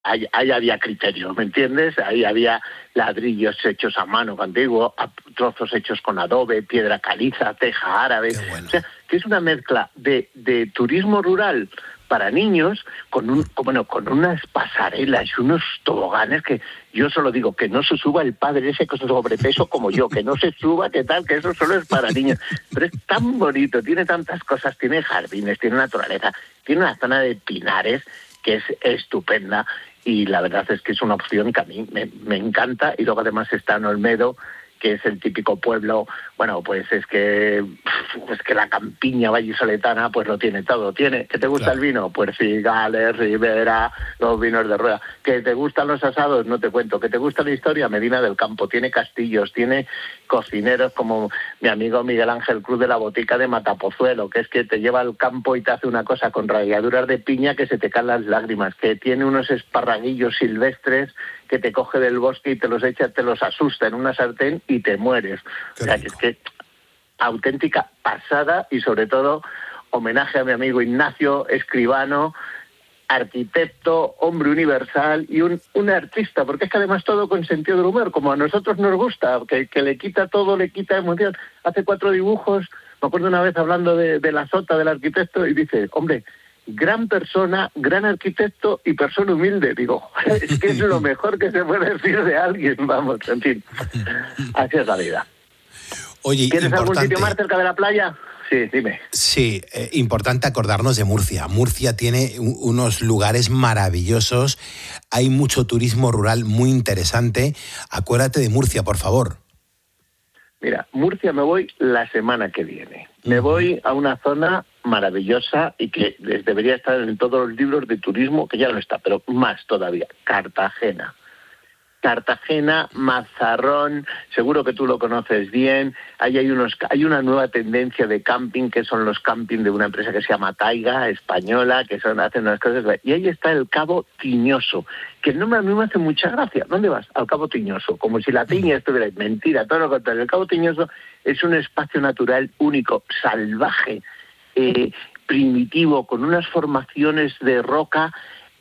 ahí había criterio, ¿me entiendes? Ahí había ladrillos hechos a mano antiguo, trozos hechos con adobe, piedra caliza, teja árabe. Bueno. O sea, que es una mezcla de turismo rural para niños con unas pasarelas y unos toboganes que yo solo digo que no se suba el padre ese con sobrepeso como yo, que no se suba, que tal, que eso solo es para niños. Pero es tan bonito, tiene tantas cosas, tiene jardines, tiene naturaleza, tiene una zona de pinares que es estupenda y la verdad es que es una opción que a mí me encanta. Y luego además está en Olmedo, que es el típico pueblo, bueno, pues es que la campiña vallisoletana pues lo tiene todo. ¿Que te gusta el vino? Pues Cigales, Ribera, los vinos de rueda. ¿Que te gustan los asados? No te cuento. ¿Que te gusta la historia? Medina del Campo. Tiene castillos, tiene cocineros como mi amigo Miguel Ángel Cruz de la Botica de Matapozuelo, que es que te lleva al campo y te hace una cosa con ralladuras de piña que se te caen las lágrimas, que tiene unos esparraguillos silvestres que te coge del bosque y te los echa, te los asusta en una sartén y te mueres. O sea, que es que auténtica pasada y sobre todo homenaje a mi amigo Ignacio, escribano, arquitecto, hombre universal y un artista, porque es que además todo con sentido del humor, como a nosotros nos gusta, que le quita todo, le quita emoción. Hace 4 dibujos, me acuerdo una vez hablando de la sota del arquitecto y dice, hombre, gran persona, gran arquitecto y persona humilde. Digo, es que es lo mejor que se puede decir de alguien, vamos, en fin. Así es la vida. Oye, ¿Tienes algún sitio más cerca de la playa? Sí, dime. Sí, importante acordarnos de Murcia. Murcia tiene unos lugares maravillosos, hay mucho turismo rural muy interesante. Acuérdate de Murcia, por favor. Mira, Murcia me voy la semana que viene. Me voy a una zona maravillosa y que debería estar en todos los libros de turismo, que ya no está, pero más todavía, Cartagena. Cartagena, Mazarrón, seguro que tú lo conoces bien. Ahí hay una nueva tendencia de camping, que son los camping de una empresa que se llama Taiga, española, que hacen unas cosas. Y ahí está el Cabo Tiñoso, que a mí me hace mucha gracia. ¿Dónde vas? Al Cabo Tiñoso, como si la tiña estuviera. Mentira, todo lo contrario. El Cabo Tiñoso es un espacio natural único, salvaje, primitivo, con unas formaciones de roca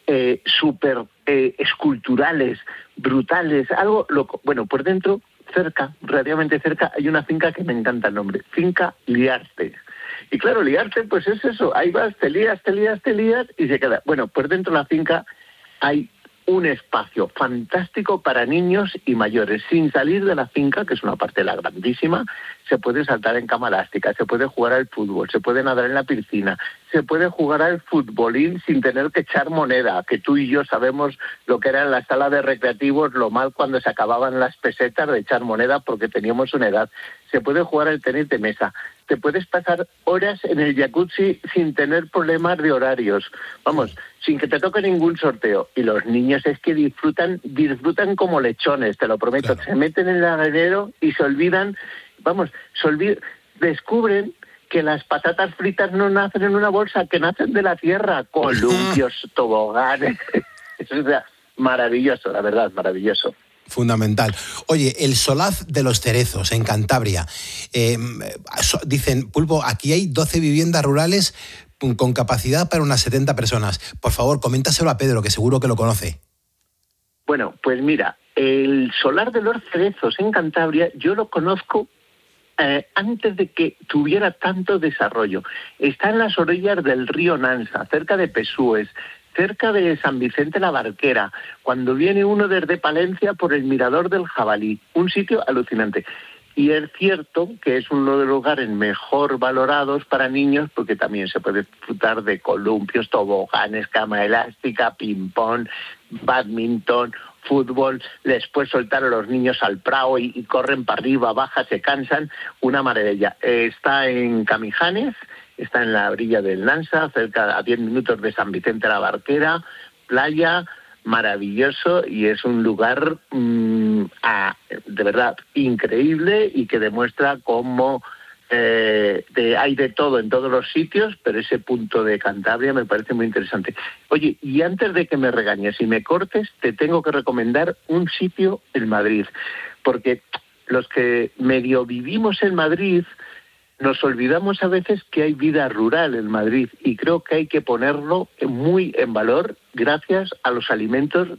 súper esculturales, brutales, algo loco. Bueno, por dentro, cerca, relativamente cerca, hay una finca que me encanta el nombre, Finca Liarte. Y claro, Liarte, pues es eso, ahí vas, te lías y se queda. Bueno, por dentro de la finca hay un espacio fantástico para niños y mayores. Sin salir de la finca, que es una parcela grandísima, se puede saltar en cama elástica, se puede jugar al fútbol, se puede nadar en la piscina, se puede jugar al futbolín sin tener que echar moneda, que tú y yo sabemos lo que era en la sala de recreativos, lo mal cuando se acababan las pesetas de echar moneda porque teníamos una edad. Se puede jugar al tenis de mesa, te puedes pasar horas en el jacuzzi sin tener problemas de horarios, vamos, sin que te toque ningún sorteo. Y los niños es que disfrutan como lechones, te lo prometo. Claro. Se meten en el arenero y se olvidan, descubren que las patatas fritas no nacen en una bolsa, que nacen de la tierra, columpios, toboganes. O sea, maravilloso, la verdad, maravilloso. Fundamental. Oye, el Solaz de los Cerezos, en Cantabria. Dicen, Pulpo, aquí hay 12 viviendas rurales con capacidad para unas 70 personas. Por favor, coméntaselo a Pedro, que seguro que lo conoce. Bueno, pues mira, el Solar de los Cerezos en Cantabria yo lo conozco antes de que tuviera tanto desarrollo. Está en las orillas del río Nansa, cerca de Pesúes, cerca de San Vicente la Barquera, cuando viene uno desde Palencia por el Mirador del Jabalí, un sitio alucinante. Y es cierto que es uno de los lugares mejor valorados para niños porque también se puede disfrutar de columpios, toboganes, cama elástica, ping-pong, badminton, fútbol. Les puedes soltar a los niños al prao y corren para arriba, baja, se cansan. Una maravilla. Está en Camijanes, está en la orilla del Nansa, cerca a 10 minutos de San Vicente la Barquera, playa, maravilloso, y es un lugar de verdad increíble y que demuestra cómo hay de todo en todos los sitios, pero ese punto de Cantabria me parece muy interesante. Oye, y antes de que me regañes y me cortes, te tengo que recomendar un sitio en Madrid, porque los que medio vivimos en Madrid Nos olvidamos a veces que hay vida rural en Madrid y creo que hay que ponerlo muy en valor gracias a los alimentos